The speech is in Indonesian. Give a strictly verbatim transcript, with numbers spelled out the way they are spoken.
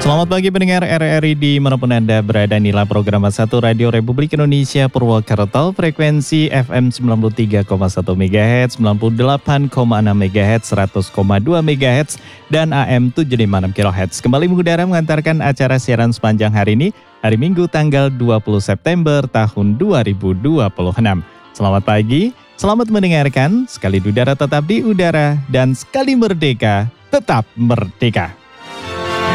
Selamat pagi pendengar R R I dimanapun Anda berada. Inilah program satu Radio Republik Indonesia Purwokerto, frekuensi F M sembilan puluh tiga koma satu megahertz, sembilan puluh delapan koma enam megahertz, seratus koma dua megahertz, dan A M tujuh lima enam kilohertz. Kembali mengudara mengantarkan acara siaran sepanjang hari ini, hari Minggu tanggal dua puluh September tahun dua ribu dua puluh enam. Selamat pagi, selamat mendengarkan, sekali udara tetap di udara, dan sekali merdeka tetap merdeka.